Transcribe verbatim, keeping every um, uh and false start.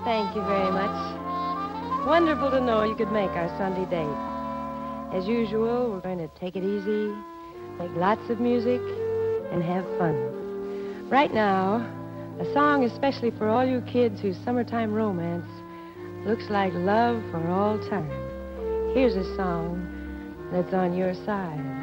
Thank you very much. Wonderful to know you could make our Sunday date. As usual, we're going to take it easy, make lots of music, and have fun. Right now, a song especially for all you kids whose summertime romance looks like love for all time. Here's a song that's on your side.